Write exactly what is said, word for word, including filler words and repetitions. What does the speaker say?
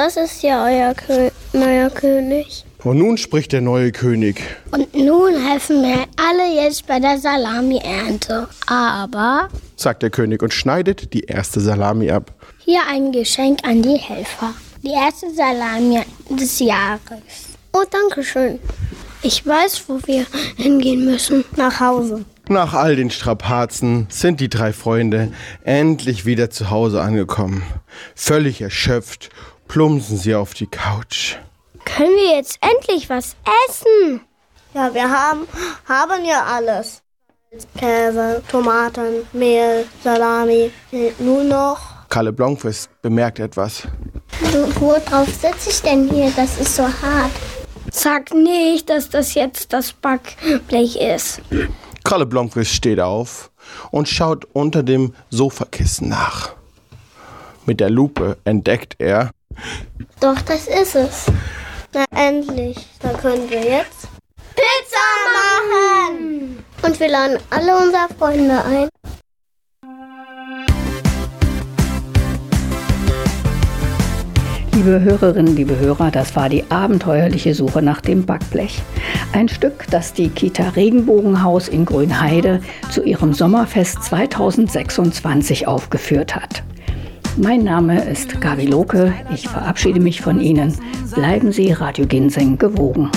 Das ist ja euer Kö- neuer König. Und nun spricht der neue König. Und nun helfen mir alle jetzt bei der Salami-Ernte. Aber Sagt der König und schneidet die erste Salami ab. hier ein Geschenk an die Helfer. Die erste Salami des Jahres. Oh, danke schön. Ich weiß, wo wir hingehen müssen. Nach Hause. Nach all den Strapazen sind die drei Freunde endlich wieder zu Hause angekommen. Völlig erschöpft plumpsen sie auf die Couch. Können wir jetzt endlich was essen? Ja, wir haben, haben ja alles. Käse, Tomaten, Mehl, Salami. Nur noch. Kalle Blomqvist bemerkt etwas. Worauf sitze ich denn hier? Das ist so hart. Sag nicht, dass das jetzt das Backblech ist. Kalle Blomqvist steht auf und schaut unter dem Sofakissen nach. Mit der Lupe entdeckt er: Doch, das ist es. Na endlich. Da können wir jetzt Pizza machen. Und wir laden alle unsere Freunde ein. Liebe Hörerinnen, liebe Hörer, das war die abenteuerliche Suche nach dem Backblech. Ein Stück, das die Kita Regenbogenhaus in Grünheide zu ihrem Sommerfest zweitausendsechsundzwanzig aufgeführt hat. Mein Name ist Gabi Lohke. Ich verabschiede mich von Ihnen. Bleiben Sie Radio Ginseng gewogen.